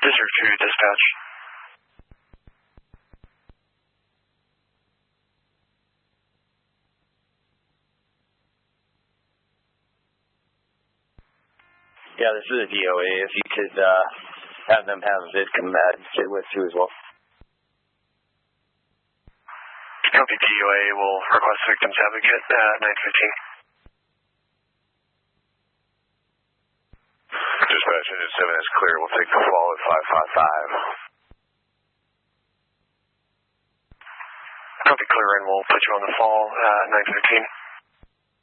District 2 dispatch. Yeah, this is a DOA. If you could have them have Vid come sit with you as well. Copy. DOA will request victim's advocate at 9:15. Dispatch engine 7 is clear. We'll take the fall at 555. Copy, clear, and we'll put you on the fall at 9:15.